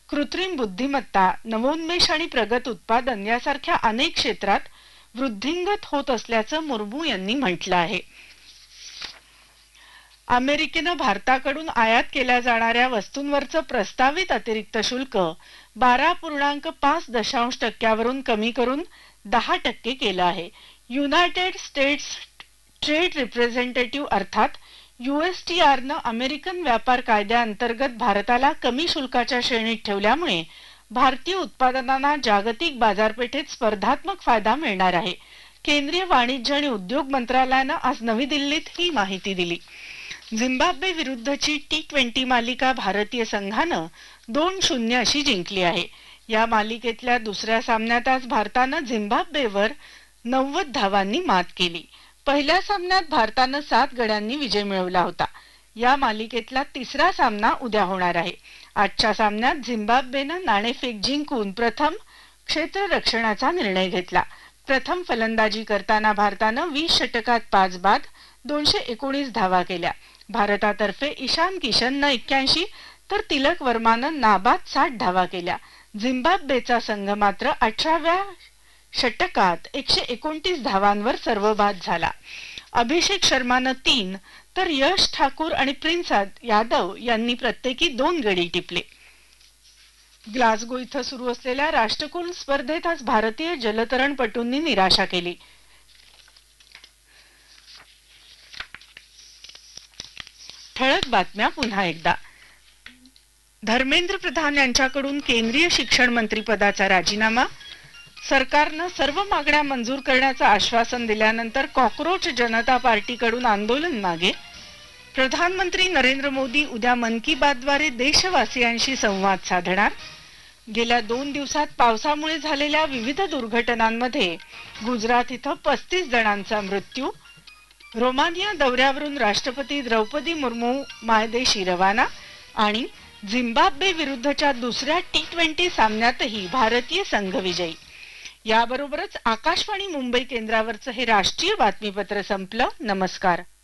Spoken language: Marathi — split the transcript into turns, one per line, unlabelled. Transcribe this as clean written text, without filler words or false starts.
कृत्रिम बुद्धिमत्ता, नवोन्मेष आणि प्रगत उत्पादन यासारख्या अनेक क्षेत्रात वृद्धिंगत होत असल्याचं मुर्मू यांनी म्हटलं आहे. अमेरिकेनं भारताकडून आयात केल्या जाणाऱ्या वस्तूंवरचं प्रस्तावित अतिरिक्त शुल्क 12.5% वरून कमी करून 10% केलं आहे. युनायटेड स्टेट्स ट्रेड रिप्रेझेंटेटिव्ह अर्थात USTR नं अमेरिकन व्यापार कायद्याअंतर्गत भारताला कमी शुल्काच्या श्रेणीत ठेवल्यामुळे भारतीय उत्पादनांना जागतिक बाजारपेठेत स्पर्धात्मक फायदा मिळणार आहे. केंद्रीय वाणिज्य आणि उद्योग मंत्रालयानं आज नवी दिल्लीत ही माहिती दिली. झिम्बाब्वे विरुद्धची T20 मालिका भारतीय संघानं 2-0 अशी जिंकली आहे. या मालिकेतल्या दुसऱ्या सामन्यात आज भारतानं झिम्बाब्वेवर 90 धावांनी मात केली. पहिल्या सामन्यात भारतानं 7 गड्यांनी विजय मिळवला होता. या मालिकेतला तिसरा सामना उद्या होणार आहे. आजच्या सामन्यात झिम्बाब्वेनं नाणेफेक जिंकून प्रथम क्षेत्ररक्षणाचा निर्णय घेतला. प्रथम फलंदाजी करताना भारतानं 20 षटकात 5 बाद 219 धावा केल्या. भारतातर्फे ईशान किशननं 81 तर तिलक वर्मानं नाबाद 60 धावा केल्या. झिम्बाब्वेचा संघ मात्र 18व्या षटकात 129 धावांवर सर्वबाद झाला. अभिषेक शर्मानं 3 तर यश ठाकूर आणि प्रिन्स यादव यांनी प्रत्येकी 2 गडी टिपले. ग्लासगो इथं सुरू असलेल्या राष्ट्रकुल स्पर्धेत आज भारतीय जलतरणपटूंनी निराशा केली. ठळक बातम्या पुन्हा एकदा. धर्मेंद्र प्रधान यांच्याकडून केंद्रीय शिक्षण मंत्री पदाचा राजीनामा. सरकारनं सर्व मागण्या मंजूर करण्याचं आश्वासन दिल्यानंतर कॉकरोच जनता पार्टीकडून आंदोलन मागे. प्रधानमंत्री नरेंद्र मोदी उद्या मन की बातद्वारे देशवासियांशी संवाद साधणार. गेल्या 2 दिवसात पावसामुळे झालेल्या विविध दुर्घटनांमध्ये गुजरात इथं 35 जणांचा मृत्यू. रोमानिया दौऱ्यावरून राष्ट्रपती द्रौपदी मुर्मू मायदेशी रवाना. आणि झिम्बाब्वे विरुद्धच्या दुसऱ्या T20 सामन्यातही भारतीय संघ विजयी. याबरोबरच आकाशवाणी मुंबई केंद्रावरचं हे राष्ट्रीय बातमीपत्र संपलं. नमस्कार.